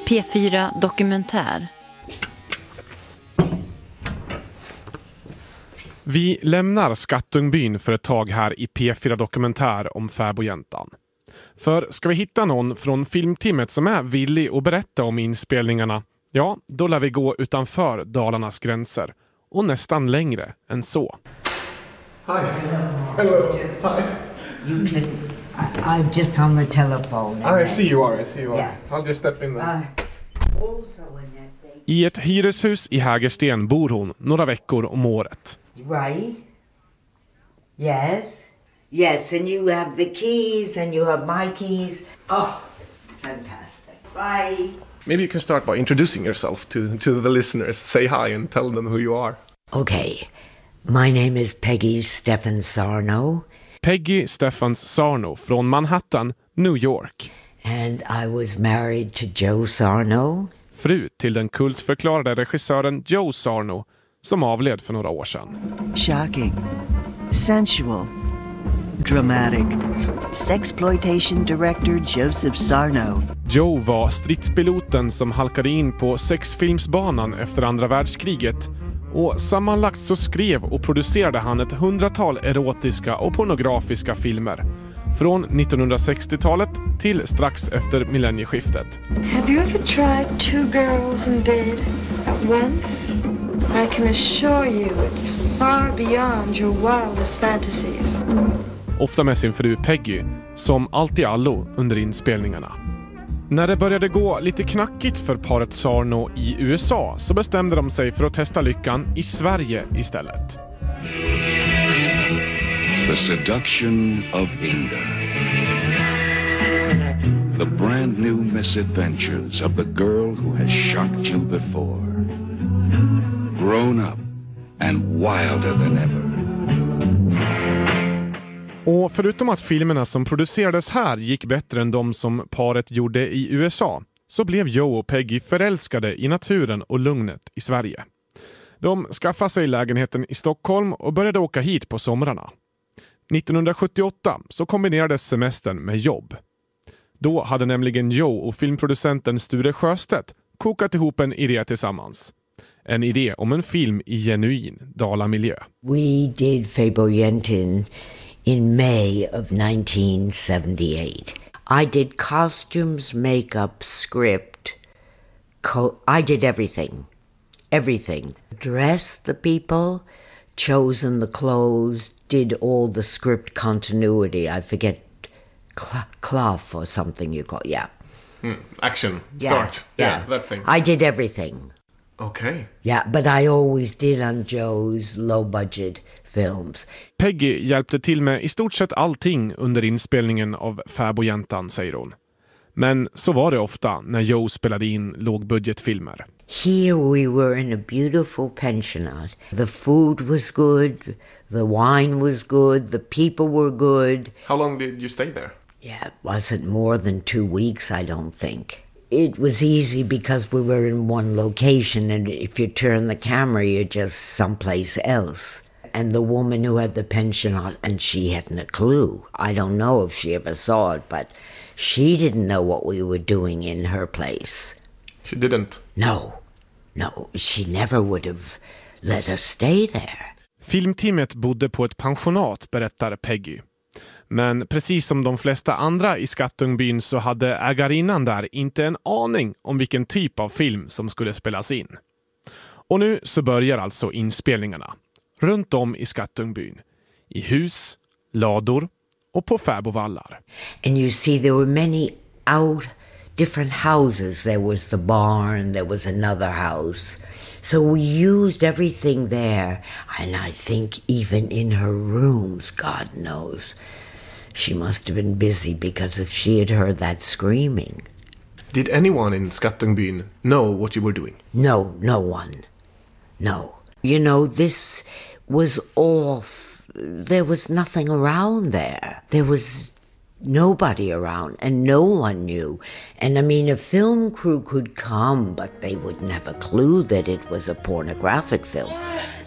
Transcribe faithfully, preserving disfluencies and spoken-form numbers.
P fyra Dokumentär. Vi lämnar Skattungbyn för ett tag här i P fyra Dokumentär om fäbodjäntan. För ska vi hitta någon från filmteamet som är villig att berätta om inspelningarna, ja, då lär vi gå utanför Dalarnas gränser och nästan längre än så. Hi. Hello. Hi. You can. I, I'm just on the telephone. I see you are. I see you are. Yeah. I'll just step in there. Uh, also in that thing. I ett hyreshus i Hägersten bor hon några veckor om året. Right? Yes? Yes, and you have the keys and you have my keys. Oh, fantastic. Bye. Maybe you can start by introducing yourself to, to the listeners. Say hi and tell them who you are. Okay. My name is Peggy Stefan Sarno. Peggy Stefans Sarno från Manhattan, New York. And I was married to Joe Sarno. Fru till den kultförklarade regissören Joe Sarno som avled för några år sedan. Shocking, sensual, dramatic. Sexploitation director Joseph Sarno. Joe var stridspiloten som halkade in på sexfilmsbanan efter andra världskriget. Och sammanlagt så skrev och producerade han ett hundratal erotiska och pornografiska filmer. Från nittonhundrasextiotalet till strax efter millennieskiftet. Have you ever tried two girls in bed at once? I can assure you it's far beyond your wildest fantasies. Ofta med sin fru Peggy, som allt i allo under inspelningarna. När det började gå lite knackigt för paret Sarno i U S A så bestämde de sig för att testa lyckan i Sverige istället. The Seduction of Inga. The brand new misadventures of the girl who has shocked you before. Grown up and wilder than ever. Och förutom att filmerna som producerades här gick bättre än de som paret gjorde i U S A så blev Joe och Peggy förälskade i naturen och lugnet i Sverige. De skaffade sig lägenheten i Stockholm och började åka hit på somrarna. nittonhundrasjuttioåtta så kombinerades semestern med jobb. Då hade nämligen Joe och filmproducenten Sture Sjöstedt kokat ihop en idé tillsammans. En idé om en film i genuin dalamiljö. We did Fäbodjäntan in May of nineteen seventy-eight. I did costumes, makeup, script. Co- I did everything. Everything. Dressed the people, chosen the clothes, did all the script continuity. I forget, cl- cloth or something you call, yeah. Mm. Action. Start. Yeah, Yeah, that thing. I did everything. Okay. Yeah, but I always did on Joe's low-budget films. Peggy hjälpte till med i stort sett allting under inspelningen av Fäbodjäntan, säger hon. Men så var det ofta när Joe spelade in lågbudgetfilmer. Here we were in a beautiful pensionat. The food was good, the wine was good, the people were good. How long did you stay there? Yeah, it wasn't more than two weeks, I don't think. It was easy because we were in one location, and if you turn the camera, you're just someplace else. And the woman who had the pensionat, and she hadn't a clue. I don't know if she ever saw it, but she didn't know what we were doing in her place. She didn't? No, no, she never would have let us stay there. Filmteamet bodde på ett pensionat, berättar Peggy. Men precis som de flesta andra i Skattungbyn så hade ägarinnan där inte en aning om vilken typ av film som skulle spelas in. Och nu så börjar alltså inspelningarna. Runt om i Skattungbyn. I hus, lador och på fäbodvallar. And you see there were many out different houses. There was the barn, there was another house. So we used everything there. And I think even in her rooms, God knows, she must have been busy, because if she had heard that screaming. Did anyone in Skattungbyn know what you were doing? No, no one. No. You know, this was off. There was nothing around there. There was nobody around, and no one knew. And I mean, a film crew could come, but they wouldn't have a clue that it was a pornographic film.